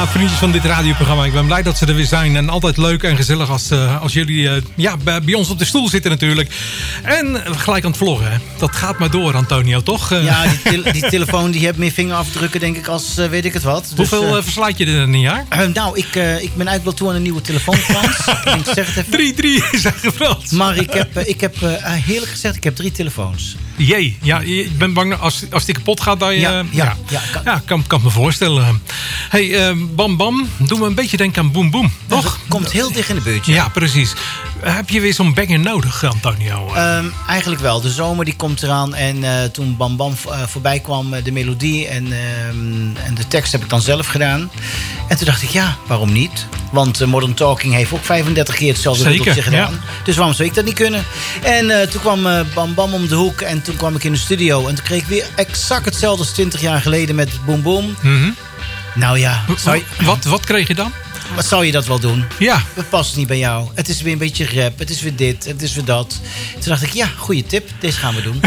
vriendjes van dit radioprogramma. Ik ben blij dat ze er weer zijn. En altijd leuk en gezellig als jullie bij ons op de stoel zitten natuurlijk. En gelijk aan het vloggen. Hè. Dat gaat maar door, Antonio, toch? Ja, die telefoon die heeft meer vingerafdrukken, denk ik, als weet ik het wat. Hoeveel verslijt je er in een jaar? Nou, ik ben eigenlijk wel toe aan een nieuwe telefoon, Frans. Ik zeg het even. 3 zeggen Frans. Maar ik heb heerlijk gezegd, ik heb 3 telefoons. Jee, ja, ik ben bang als die kapot gaat, dan kan me voorstellen. Hey, Bam Bam, doen we een beetje denken aan Boem Boem, toch? Dat komt heel dicht in de buurt, ja. Ja, precies. Heb je weer zo'n banger nodig, Antonio? Eigenlijk wel. De zomer die komt eraan en toen Bam Bam voorbij kwam, de melodie en de tekst heb ik dan zelf gedaan. En toen dacht ik, ja, waarom niet? Want Modern Talking heeft ook 35 keer hetzelfde riedeltje gedaan. Ja. Dus waarom zou ik dat niet kunnen? En toen kwam Bam Bam om de hoek en toen kwam ik in de studio. En toen kreeg ik weer exact hetzelfde als 20 jaar geleden met Boem Boem. Mm-hmm. Nou ja. Wat kreeg je dan? Wat zou je dat wel doen? Ja. Dat past niet bij jou. Het is weer een beetje rap. Het is weer dit. Het is weer dat. Toen dacht ik, ja, goede tip. Deze gaan we doen.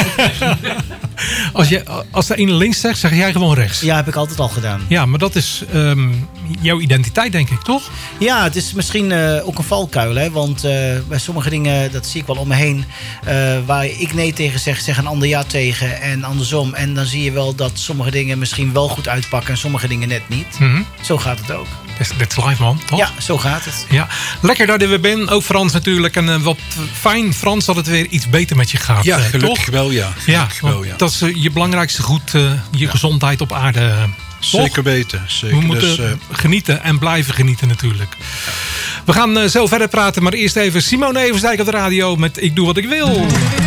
Als de ene links zegt, zeg jij gewoon rechts. Ja, heb ik altijd al gedaan. Ja, maar dat is jouw identiteit, denk ik, toch? Ja, het is misschien ook een valkuil. Hè? Want bij sommige dingen, dat zie ik wel om me heen. Waar ik nee tegen zeg een ander ja tegen. En andersom. En dan zie je wel dat sommige dingen misschien wel goed uitpakken. En sommige dingen net niet. Mm-hmm. Zo gaat het ook. Dit is live, man, toch? Ja, zo gaat het. Ja, lekker dat je weer bent. Ook Frans natuurlijk. En wat fijn, Frans, dat het weer iets beter met je gaat. Ja, gelukkig toch? wel, ja. Dat is je belangrijkste goed, je gezondheid op aarde. Zeker weten. Zeker. We moeten genieten en blijven genieten natuurlijk. Ja. We gaan zo verder praten, maar eerst even Simone Eversdijk op de radio met Ik Doe Wat Ik Wil.